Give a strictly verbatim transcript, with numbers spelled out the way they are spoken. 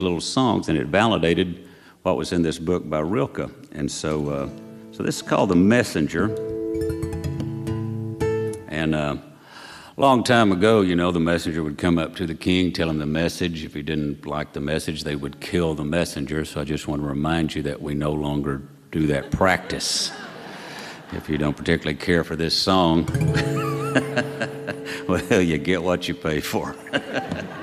little songs, and it validated what was in this book by Rilke. And so, uh, so this is called The Messenger. And uh, a long time ago, you know, the messenger would come up to the king, tell him the message. If he didn't like the message, they would kill the messenger. So I just want to remind you that we no longer do that practice. If you don't particularly care for this song, well, you get what you pay for.